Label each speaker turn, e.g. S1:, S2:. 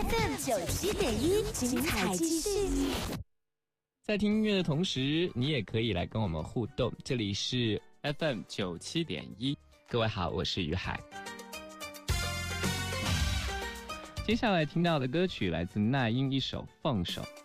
S1: FM97.1，精彩继续。
S2: 在听音乐的同时，你也可以来跟我们互动。这里是 FM97.1，各位好，我是于海。接下来听到的歌曲来自那英一首《放手》。